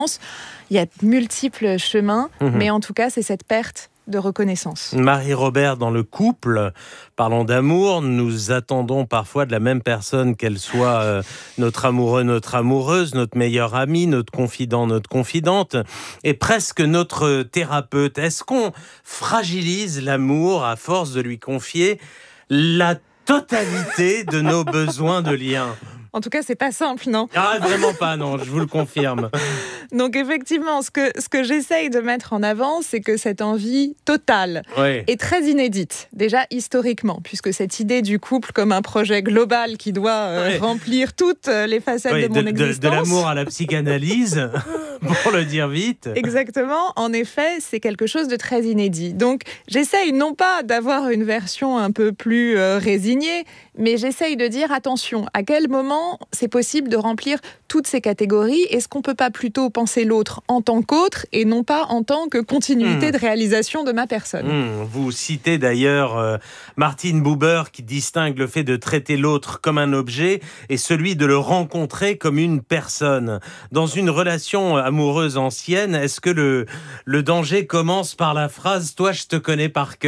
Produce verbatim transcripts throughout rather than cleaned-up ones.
Il y a multiples chemins, Mmh. mais en tout cas, c'est cette perte de reconnaissance. Marie-Robert, dans le couple, parlons d'amour, nous attendons parfois de la même personne qu'elle soit euh, notre amoureux, notre amoureuse, notre meilleur ami, notre confident, notre confidente, et presque notre thérapeute. Est-ce qu'on fragilise l'amour à force de lui confier la totalité de nos besoins de lien ? En tout cas, c'est pas simple, non ? Ah, vraiment pas, non, je vous le confirme. Donc effectivement, ce que, ce que j'essaye de mettre en avant, c'est que cette envie totale Oui. est très inédite, déjà historiquement, puisque cette idée du couple comme un projet global qui doit euh, Oui. remplir toutes les facettes Oui, de mon de, existence... de, de l'amour à la psychanalyse, pour le dire vite. Exactement, en effet, c'est quelque chose de très inédit. Donc j'essaye non pas d'avoir une version un peu plus euh, résignée, mais j'essaye de dire attention, à quel moment c'est possible de remplir toutes ces catégories ? Est-ce qu'on ne peut pas plutôt penser l'autre en tant qu'autre et non pas en tant que continuité mmh. de réalisation de ma personne ? mmh. Vous citez d'ailleurs euh, Martin Buber qui distingue le fait de traiter l'autre comme un objet et celui de le rencontrer comme une personne. Dans une relation amoureuse ancienne, est-ce que le, le danger commence par la phrase « Toi, je te connais par cœur » ?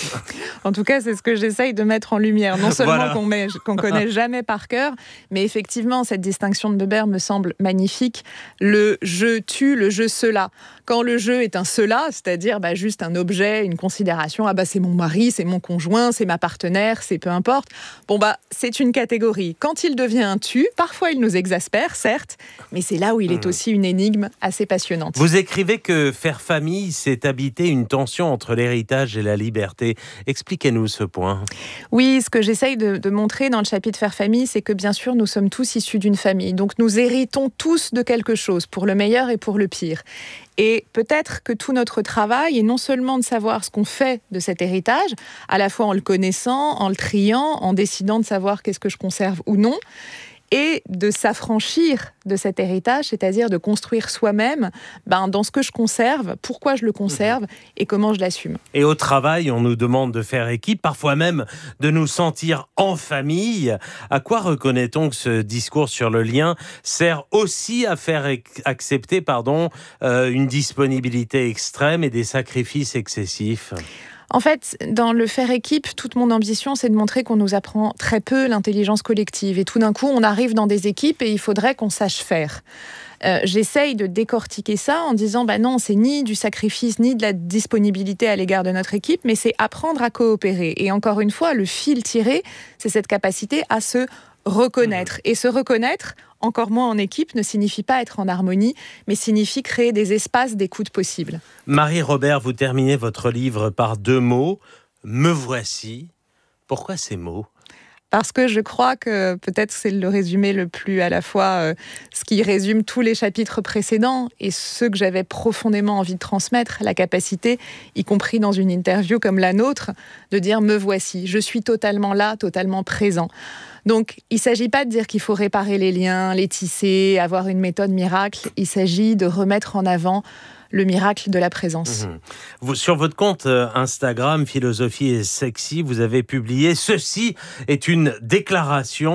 En tout cas, c'est ce que j'essaye de mettre en lumière. Non seulement voilà. qu'on ne qu'on connaît jamais par cœur, mais effectivement, cette distinction de Buber me semble magnifique. Le « je tue », le « je cela ». Quand le « je » est un « cela », c'est-à-dire bah, juste un objet, une considération, ah bah c'est mon mari, c'est mon conjoint, c'est ma partenaire, c'est peu importe. Bon bah c'est une catégorie. Quand il devient un « tu », parfois il nous exaspère, certes, mais c'est là où il est aussi une énigme assez passionnante. Vous écrivez que faire famille, c'est habiter une tension entre l'héritage et la liberté. Expliquez-nous ce point. Oui, ce que j'essaye de, de montrer dans le chapitre Faire famille, c'est que bien sûr, nous sommes tous issus d'une famille. Donc nous héritons tous de quelque chose, pour le meilleur et pour le pire. Et peut-être que tout notre travail est non seulement de savoir ce qu'on fait de cet héritage, à la fois en le connaissant, en le triant, en décidant de savoir qu'est-ce que je conserve ou non, et de s'affranchir de cet héritage, c'est-à-dire de construire soi-même ben, dans ce que je conserve, pourquoi je le conserve et comment je l'assume. Et au travail, on nous demande de faire équipe, parfois même de nous sentir en famille. À quoi reconnaît-on que ce discours sur le lien sert aussi à faire accepter pardon, euh, une disponibilité extrême et des sacrifices excessifs ? En fait, dans le faire équipe, toute mon ambition, c'est de montrer qu'on nous apprend très peu l'intelligence collective. Et tout d'un coup, on arrive dans des équipes et il faudrait qu'on sache faire. Euh, j'essaye de décortiquer ça en disant bah non, c'est ni du sacrifice ni de la disponibilité à l'égard de notre équipe, mais c'est apprendre à coopérer. Et encore une fois, le fil tiré, c'est cette capacité à se reconnaître. Et se reconnaître, encore moins en équipe, ne signifie pas être en harmonie, mais signifie créer des espaces d'écoute possibles. Marie-Robert, vous terminez votre livre par deux mots. Me voici. Pourquoi ces mots ? Parce que je crois que peut-être c'est le résumé le plus à la fois euh, ce qui résume tous les chapitres précédents et ceux que j'avais profondément envie de transmettre, la capacité, y compris dans une interview comme la nôtre, de dire « me voici ». Je suis totalement là, totalement présent. Donc, il ne s'agit pas de dire qu'il faut réparer les liens, les tisser, avoir une méthode miracle. Il s'agit de remettre en avant le miracle de la présence. Mmh. Vous, sur votre compte Instagram, Philosophie et Sexy, vous avez publié « Ceci est une déclaration »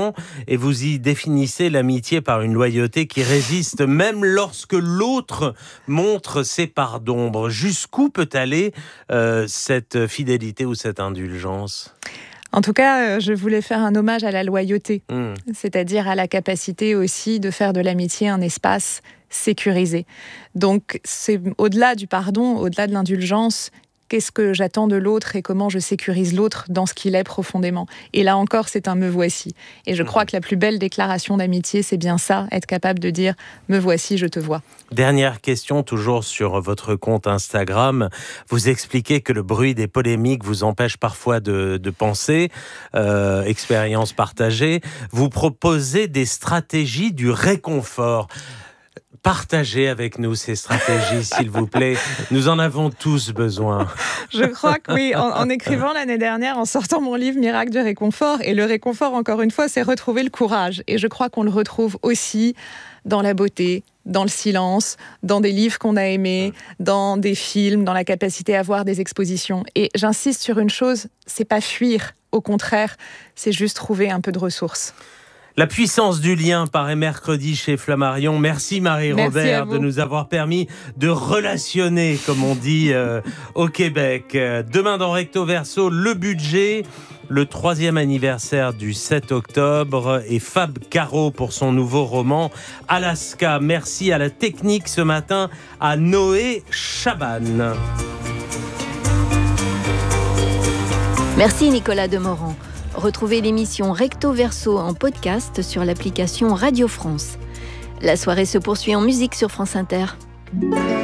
et vous y définissez l'amitié par une loyauté qui résiste même lorsque l'autre montre ses parts d'ombre. Jusqu'où peut aller euh, cette fidélité ou cette indulgence ? En tout cas, je voulais faire un hommage à la loyauté, mmh. c'est-à-dire à la capacité aussi de faire de l'amitié un espace sécurisé. Donc, c'est au-delà du pardon, au-delà de l'indulgence, qu'est-ce que j'attends de l'autre et comment je sécurise l'autre dans ce qu'il est profondément. Et là encore, c'est un « me voici ». Et je crois que la plus belle déclaration d'amitié, c'est bien ça, être capable de dire « me voici, je te vois ». Dernière question, toujours sur votre compte Instagram. Vous expliquez que le bruit des polémiques vous empêche parfois de, de penser, euh, expérience partagée. Vous proposez des stratégies du réconfort. Partagez avec nous ces stratégies, s'il vous plaît. Nous en avons tous besoin. Je crois que oui. En, en écrivant l'année dernière, en sortant mon livre « Miracle du réconfort », et le réconfort, encore une fois, c'est retrouver le courage. Et je crois qu'on le retrouve aussi dans la beauté, dans le silence, dans des livres qu'on a aimés, dans des films, dans la capacité à voir des expositions. Et j'insiste sur une chose, c'est pas fuir. Au contraire, c'est juste trouver un peu de ressources. La puissance du lien paraît mercredi chez Flammarion. Merci Marie-Robert de nous avoir permis de relationner, comme on dit euh, au Québec. Demain dans Recto Verso, le budget, le troisième anniversaire du sept octobre et Fab Caro pour son nouveau roman Alaska. Merci à la technique ce matin, à Noé Chaban. Merci Nicolas Demorand. Retrouvez l'émission Recto Verso en podcast sur l'application Radio France. La soirée se poursuit en musique sur France Inter.